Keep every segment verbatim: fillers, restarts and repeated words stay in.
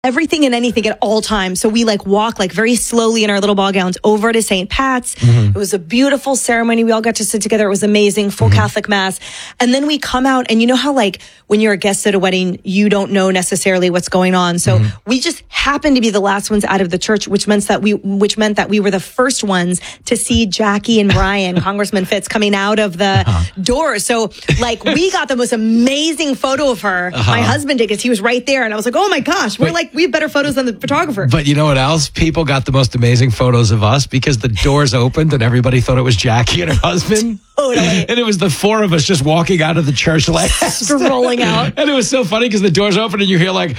everything and anything at all times. So we like walk like very slowly in our little ball gowns over to Saint Pat's. Mm-hmm. It was a beautiful ceremony. We all got to sit together. It was amazing. Full mm-hmm. Catholic mass. And then we come out, and you know how like when you're a guest at a wedding, you don't know necessarily what's going on. So mm-hmm. we just happened to be the last ones out of the church, which meant that we, which meant that we were the first ones to see Jackie and Brian, Congressman Fitz, coming out of the uh-huh. door. So like we got the most amazing photo of her. Uh-huh. My husband did, because he was right there. And I was like, oh my gosh, we're Wait. like, we have better photos than the photographer. But you know what else? People got the most amazing photos of us because the doors opened and everybody thought it was Jackie and her husband. Totally. And it was the four of us just walking out of the church last. Rolling out. And it was so funny because the doors open and you hear like,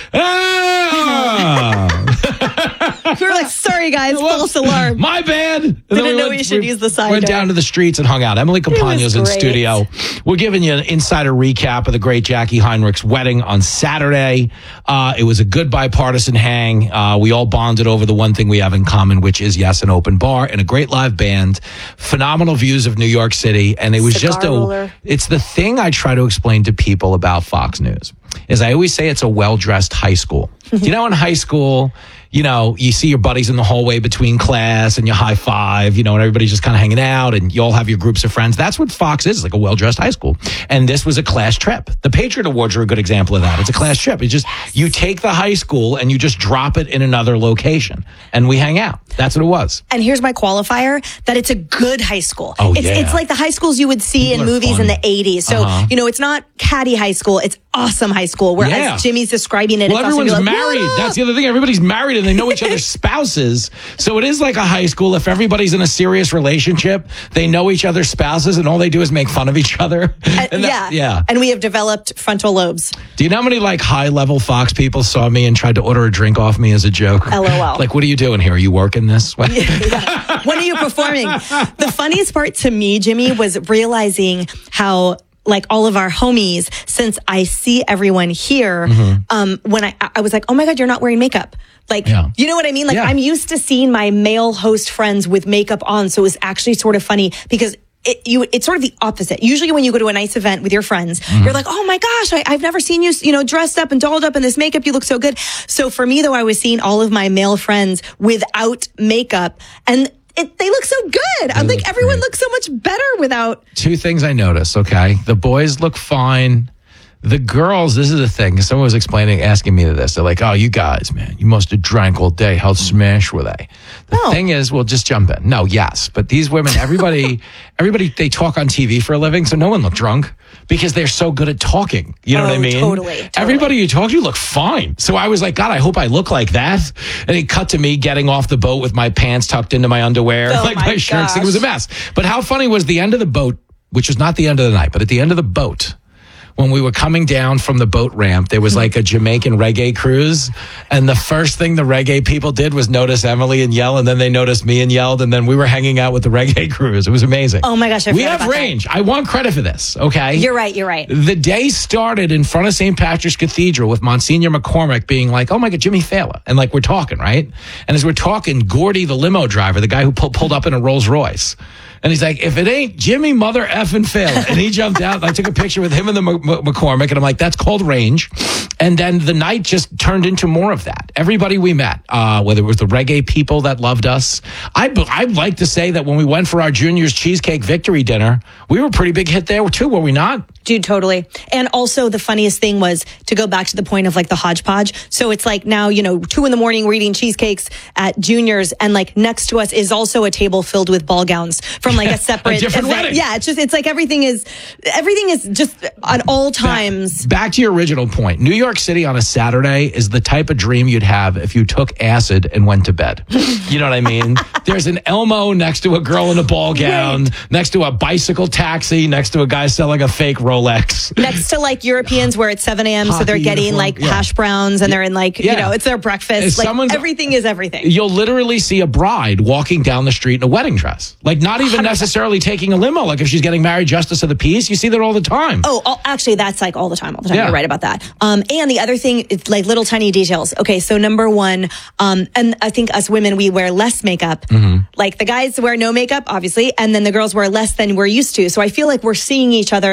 ah! We were like, sorry guys, false alarm. My bad. And Didn't we know went, we should we use the side Went door. down to the streets and hung out. Emily Campagno's in studio. We're giving you an insider recap of the great Jackie Heinrich's wedding on Saturday. Uh, it was a good bipartisan hang. Uh, we all bonded over the one thing we have in common, which is, yes, an open bar and a great live band. Phenomenal views of New York City. And it was Cigar just a, roller. It's the thing I try to explain to people about Fox News. Is I always say it's a well-dressed high school. You know, in high school, you know, you see your buddies in the hallway between class and you high five, you know, and everybody's just kind of hanging out and you all have your groups of friends. That's what Fox is, like a well-dressed high school. And this was a class trip. The Patriot Awards are a good example of that. It's a class trip. It's just, you take the high school and you just drop it in another location and we hang out. That's what it was. And here's my qualifier, that it's a good high school. Oh, it's, yeah. It's like the high schools you would see People in are movies fun. in the eighties. So, uh-huh. you know, it's not catty high school. It's awesome high school. Whereas Yeah. Jimmy's describing it. Well, it's everyone's also like, married. That's the other thing. Everybody's married and they know each other's spouses. So it is like a high school. If everybody's in a serious relationship, they know each other's spouses and all they do is make fun of each other. Uh, And yeah. yeah. And we have developed frontal lobes. Do you know how many like high level Fox people saw me and tried to order a drink off me as a joke? L O L. Like, what are you doing here? Are you working this? What? Yeah. When are you performing? The funniest part to me, Jimmy, was realizing how like all of our homies, since I see everyone here, mm-hmm. um, when I, I was like, oh my God, you're not wearing makeup. Like, yeah. you know what I mean? Like, yeah. I'm used to seeing my male host friends with makeup on. So it was actually sort of funny because It, you, it's sort of the opposite. Usually when you go to a nice event with your friends, mm-hmm. you're like, oh my gosh, I, I've never seen you, you know, dressed up and dolled up in this makeup. You look so good. So for me, though, I was seeing all of my male friends without makeup and it, they look so good. They I'm like, everyone great. looks so much better without. Two things I noticed, okay? The boys look fine. The girls, this is the thing. Someone was explaining, asking me this. They're like, oh, you guys, man, you must have drank all day. How smashed were they? The no. thing is, well, just jump in. No, yes. But these women, everybody, everybody, they talk on T V for a living. So no one looked drunk because they're so good at talking. You know oh, what I mean? Totally, totally. Everybody you talk to look fine. So I was like, God, I hope I look like that. And it cut to me getting off the boat with my pants tucked into my underwear. Oh, like my, my shirt. gosh. It was a mess. But how funny was the end of the boat, which was not the end of the night, but at the end of the boat, when we were coming down from the boat ramp, there was like a Jamaican reggae cruise. And the first thing the reggae people did was notice Emily and yell. And then they noticed me and yelled. And then we were hanging out with the reggae cruise. It was amazing. Oh my gosh. I we have about range. That. I want credit for this. Okay. You're right. You're right. The day started in front of Saint Patrick's Cathedral with Monsignor McCormick being like, oh my God, Jimmy Fallon. And like, we're talking, right? And as we're talking, Gordy, the limo driver, the guy who pull, pulled up in a Rolls Royce. And he's like, if it ain't Jimmy Mother effing Fallon. And he jumped out and I took a picture with him and the M- M- McCormick. And I'm like, that's called range. And then the night just turned into more of that. Everybody we met, uh, whether it was the reggae people that loved us. I'd, I'd like to say that when we went for our juniors cheesecake victory dinner, we were a pretty big hit there too, were we not? Dude, totally. And also the funniest thing was to go back to the point of like the hodgepodge. So it's like now, you know, two in the morning we're eating cheesecakes at juniors and like next to us is also a table filled with ball gowns from like a separate a different event. wedding. Yeah, it's just, it's like everything is, everything is just at all times. Back, back to your original point. New York City on a Saturday is the type of dream you'd have if you took acid and went to bed. You know what I mean? There's an Elmo next to a girl in a ball gown, right. next to a bicycle taxi, next to a guy selling a fake Rolex. Next to like Europeans where it's seven a.m. so they're getting uniform. like yeah. hash browns and yeah. they're in like, yeah. you know, it's their breakfast. Like everything is everything. You'll literally see a bride walking down the street in a wedding dress. Like not even one hundred percent necessarily taking a limo. Like if she's getting married justice of the peace, you see that all the time. Oh, all, actually that's like all the time, all the time. Yeah. You're right about that. Um, and the other thing, it's like little tiny details. Okay. So number one, um, and I think us women, we wear less makeup. Mm-hmm. Like the guys wear no makeup, obviously. And then the girls wear less than we're used to. So I feel like we're seeing each other. That's what I love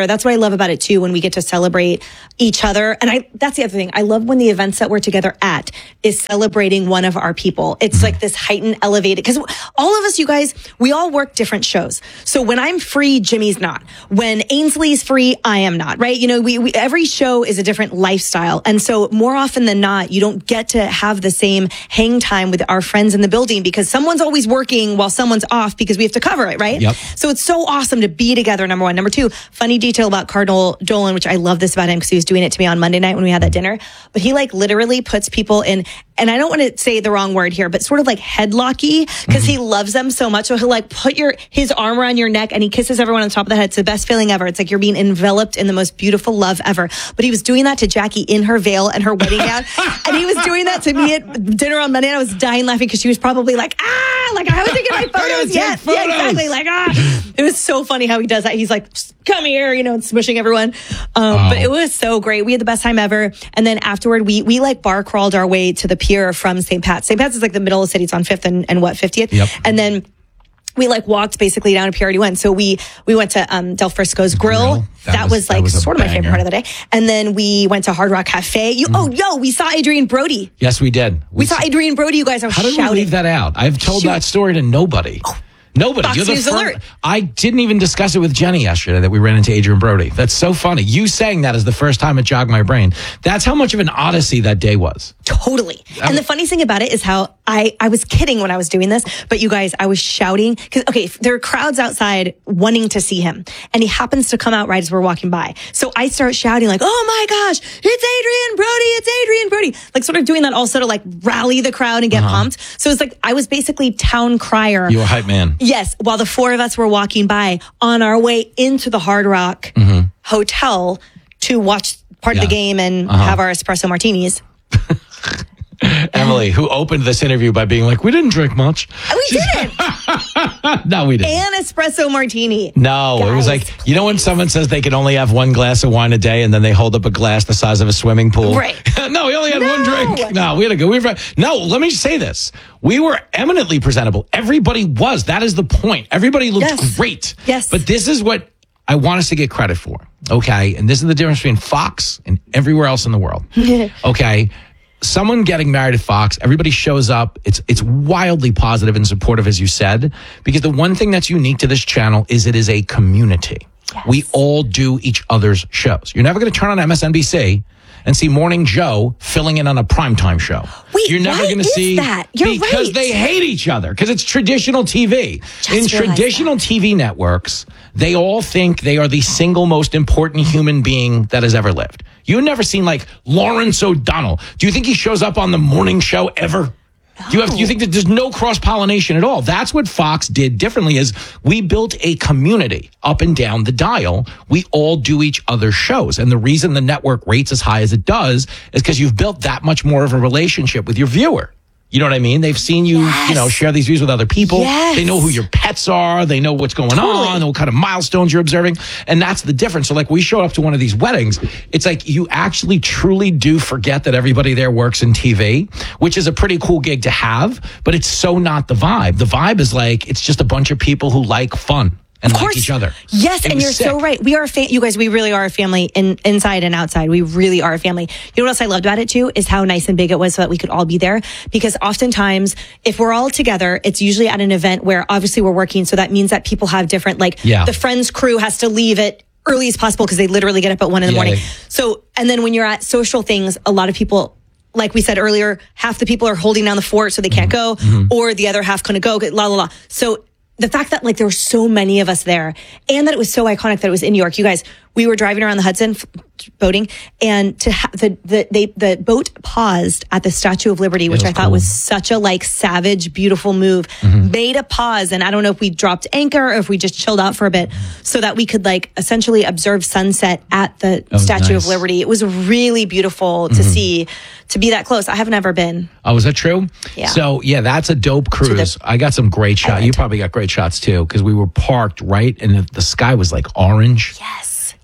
love about it too, when we get to celebrate each other. And I, that's the other thing. I love when the events that we're together at is celebrating one of our people. It's like this heightened, elevated, because all of us, you guys, we all work different shows. So when I'm free, Jimmy's not. When Ainsley's free, I am not, right? You know, we, we every show is a different lifestyle. And so more often than not, you don't get to have the same hang time with our friends in the building because someone's always working while someone's off because we have to cover it, right? Yep. So it's so awesome to be together, number one. Number two, funny detail about Cardinal Dolan, which I love this about him because he was doing it to me on Monday night when we had that dinner. But he like literally puts people in, and I don't want to say the wrong word here, but sort of like headlocky because mm-hmm. he loves them so much. So he'll like put your his arm around your neck and he kisses everyone on the top of the head. It's the best feeling ever. It's like you're being enveloped in the most beautiful love ever. But he was doing that to Jackie in her veil and her wedding gown. And he was doing that to me at dinner on Monday. And I was dying laughing because she was probably like, ah, like I haven't taken my photos yet. Photos. Yeah, exactly. Like, ah. It was so funny how he does that. He's like, come here, you know, and smushing everyone. Um, oh. But it was so great. We had the best time ever. And then afterward, we we like bar crawled our way to the pier from Saint Pat's. Saint Pat's is like the middle of the city. It's on fifth and, and what, fiftieth? Yep. And then we like walked basically down to Pier eighty-one. So we we went to um, Del Frisco's Grill. Grill. That, that was, was like that was sort of my favorite part of the day. And then we went to Hard Rock Cafe. You, mm. Oh, yo, we saw Adrienne Brody. Yes, we did. We, we saw Adrienne Brody, you guys. I was How did shouting. we leave that out? I've told Shoot. that story to nobody. Oh. Nobody. Fox You're the News first. alert. I didn't even discuss it with Jenny yesterday that we ran into Adrienne Brody. That's so funny. You saying that is the first time it jogged my brain. That's how much of an odyssey that day was. Totally. And the funny thing about it is how I, I was kidding when I was doing this, but you guys, I was shouting because, okay, there are crowds outside wanting to see him and he happens to come out right as we're walking by. So I start shouting like, oh my gosh, it's Adrienne Brody. It's Adrienne Brody. Like sort of doing that also to like rally the crowd and get uh-huh. pumped. So it's like, I was basically town crier. You were a hype man. Yes. While the four of us were walking by on our way into the Hard Rock mm-hmm. Hotel to watch part yeah. of the game and uh-huh. have our espresso martinis. Emily, who opened this interview by being like, we didn't drink much. We didn't. No, we didn't. And espresso martini. No, Guys, it was like, you know when someone says they can only have one glass of wine a day and then they hold up a glass the size of a swimming pool? Right. No, we only had no. one drink. No, we had to go. We were, no, let me say this. We were eminently presentable. Everybody was. That is the point. Everybody looked yes. great. Yes. But this is what I want us to get credit for. Okay. And this is the difference between Fox and everywhere else in the world. Okay. Someone getting married at Fox, everybody shows up. It's it's wildly positive and supportive, as you said, because the one thing that's unique to this channel is it is a community. Yes. We all do each other's shows. You're never going to turn on M S N B C and see Morning Joe filling in on a primetime show. Wait, You're never why going to is see that? You're because right. they hate each other because it's traditional T V. Just In traditional that. T V networks, they all think they are the single most important human being that has ever lived. You've never seen like Lawrence O'Donnell. Do you think he shows up on the morning show ever? No. Do you have? Do you think that there's no cross pollination at all? That's what Fox did differently. Is we built a community up and down the dial. We all do each other's shows, and the reason the network rates as high as it does is because you've built that much more of a relationship with your viewer. You know what I mean? They've seen you, yes. you know, share these views with other people. Yes. They know who your pets are. They know what's going totally. on, what kind of milestones you're observing. And that's the difference. So like we showed up to one of these weddings. It's like you actually truly do forget that everybody there works in T V, which is a pretty cool gig to have, but it's so not the vibe. The vibe is like, it's just a bunch of people who like fun. And of course. Like each other. Yes, it and you're sick. so right. We are a fa- you guys, we really are a family in, inside and outside. We really are a family. You know what else I loved about it too is how nice and big it was so that we could all be there. Because oftentimes, if we're all together, it's usually at an event where obviously we're working. So that means that people have different, like yeah. the Friends crew has to leave it early as possible because they literally get up at one in the yeah, morning. they- So, and then when you're at social things, a lot of people, like we said earlier, half the people are holding down the fort so they can't go, mm-hmm. or the other half couldn't go, la, la, la. So the fact that like there were so many of us there and that it was so iconic that it was in New York. You guys, we were driving around the Hudson f- boating and to ha- the, the, they, the boat paused at the Statue of Liberty, which I thought cool. was such a like savage, beautiful move, mm-hmm. made a pause. And I don't know if we dropped anchor or if we just chilled out for a bit so that we could like essentially observe sunset at the Statue nice. of Liberty. It was really beautiful to mm-hmm. see, to be that close. I have never been. Oh, is that true? Yeah. So yeah, that's a dope cruise. I got some great shots. You probably got great shots too because we were parked right and the, the sky was like orange. Yes.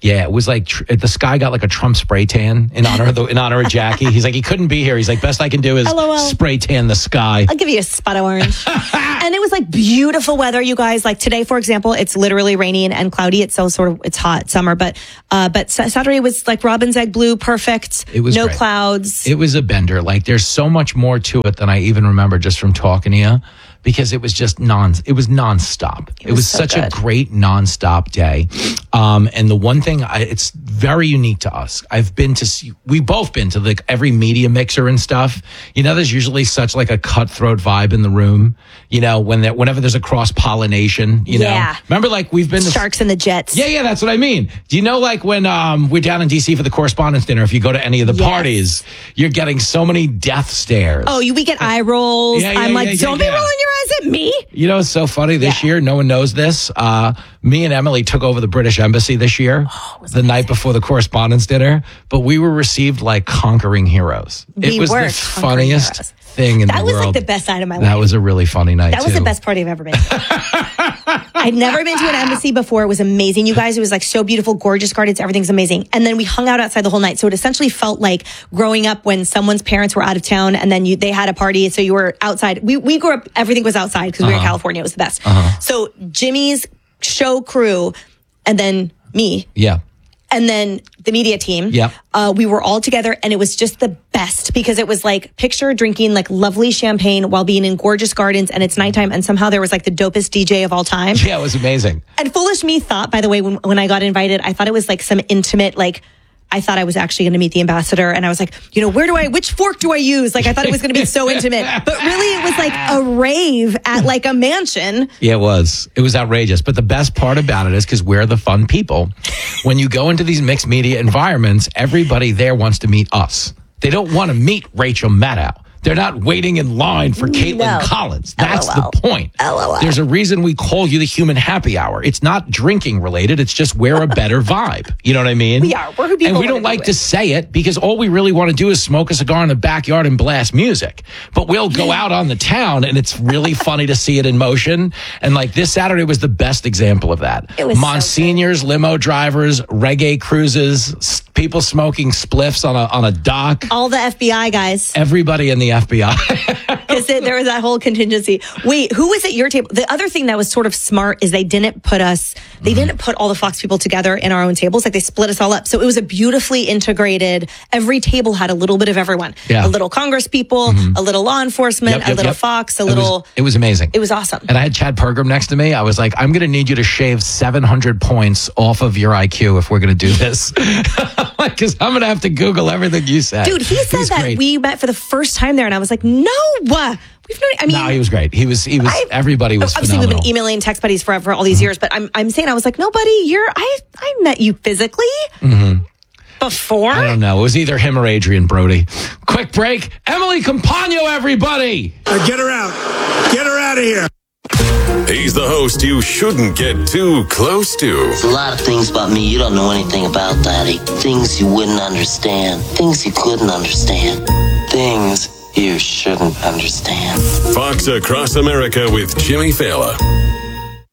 Yeah, it was like tr- the Sky got like a Trump spray tan in honor of the, in honor of Jackie. He's like, he couldn't be here. He's like, best I can do is L O L. spray tan the Sky. I'll give you a spot of orange. And it was like beautiful weather, you guys. Like today, for example, it's literally rainy and, and cloudy. It's so sort of, it's hot summer, but, uh, but Saturday was like robin's egg blue, perfect. It was no great. clouds. It was a bender. Like there's so much more to it than I even remember just from talking to you. Because it was just non, it was nonstop. It, it was, was so such good. a great nonstop day. Um, and the one thing, I, it's very unique to us. I've been to, see, we've both been to like every media mixer and stuff. You know, there's usually such like a cutthroat vibe in the room. You know, when there, whenever there's a cross pollination. You yeah. know, remember like we've been to Sharks and the Jets. Yeah, yeah, that's what I mean. Do you know like when um, we're down in D C for the correspondence dinner? If you go to any of the yes. parties, you're getting so many death stares. Oh, you we get eye rolls. Yeah, yeah, I'm like, yeah, don't yeah, be yeah. rolling your eyes at me. You know, it's so funny this yeah. year. No one knows this. Uh, me and Emily took over the British Embassy this year, oh, the amazing. night before the correspondence dinner. But we were received like conquering heroes. We it was were the funniest heroes. thing in that the was world. Like the best night of my life. That was a really funny night. That was too. the best party I've ever been to. I'd never been to an embassy before. It was amazing. You guys, it was like so beautiful, gorgeous gardens. Everything's amazing. And then we hung out outside the whole night. So it essentially felt like growing up when someone's parents were out of town and then you, they had a party. So you were outside. We, we grew up, everything was outside because uh-huh. we were in California. It was the best. Uh-huh. So Jimmy's show crew and then me. Yeah. And then the media team, yep. uh, we were all together and it was just the best because it was like picture drinking like lovely champagne while being in gorgeous gardens and it's nighttime and somehow there was like the dopest D J of all time. Yeah, it was amazing. And foolish me thought, by the way, when, when I got invited, I thought it was like some intimate, like, I thought I was actually going to meet the ambassador and I was like, you know, where do I, which fork do I use? Like, I thought it was going to be so intimate, but really it was like a rave at like a mansion. Yeah, it was. It was outrageous. But the best part about it is because we're the fun people. When you go into these mixed media environments, everybody there wants to meet us. They don't want to meet Rachel Maddow. They're not waiting in line for Caitlin no. Collins. That's L O L. the point. L O L. There's a reason we call you the human happy hour. It's not drinking related. It's just we're a better vibe. You know what I mean? We are. We're who people And we don't like do to say it because all we really want to do is smoke a cigar in the backyard and blast music. But we'll go out on the town and it's really funny to see it in motion. And like this Saturday was the best example of that. It was Monsignors, so limo drivers, reggae cruises, s- people smoking spliffs on a on a dock. All the F B I guys. Everybody in the F B I. Because there was that whole contingency. Wait, who was at your table? The other thing that was sort of smart is they didn't put us, they mm-hmm. didn't put all the Fox people together in our own tables. Like they split us all up. So it was a beautifully integrated, every table had a little bit of everyone. Yeah. A little Congress people, mm-hmm. a little law enforcement, yep, yep, a little yep. Fox, a it little. Was, it was amazing. It was awesome. And I had Chad Pergram next to me. I was like, I'm going to need you to shave seven hundred points off of your I Q if we're going to do this. Because I'm going to have to Google everything you said. Dude, he said that great. we met for the first time there, and I was like, no, we've known. I mean, no, he was great. He was. He was. I've, everybody was. Obviously, phenomenal. we've been emailing text buddies for, for all these years, but I'm I'm saying I was like, nobody. You're I I met you physically mm-hmm. before. I don't know. It was either him or Adrian Brody. Quick break. Emily Compagno, everybody. Uh, get her out. Get her out of here. He's the host you shouldn't get too close to. There's a lot of things about me you don't know anything about, Daddy. Things you wouldn't understand. Things you couldn't understand. Things you shouldn't understand. Fox Across America with Jimmy Fallon.